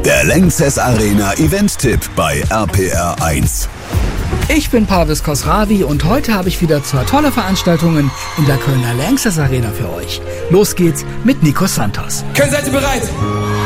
Der Lanxess Arena Event-Tipp bei RPR 1. Ich bin Parvis Khosravi und heute habe ich wieder 2 tolle Veranstaltungen in der Kölner Lanxess Arena für euch. Los geht's mit Nico Santos. Seid ihr bereit?